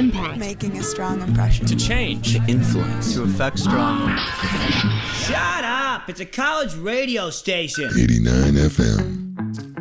impact. Making a strong impression. To change. To influence. To affect strongly. Shut up! It's a college radio station. 89 FM.